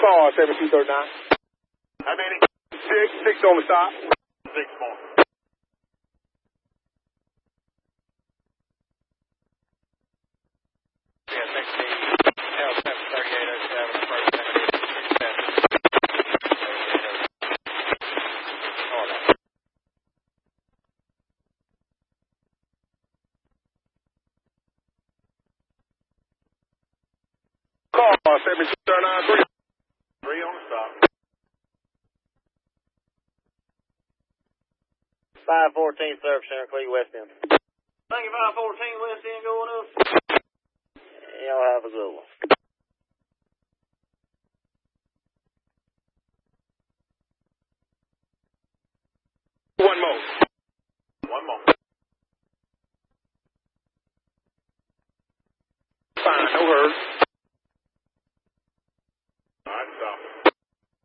call 7239. How many? 6 on the stop. 6 more. Yeah, 60, L73807, approach 767. Call 7293. 3 on the stop. 514 service center, Cleveland West End. Thank you, 514 West End going up. Y'all have a good one.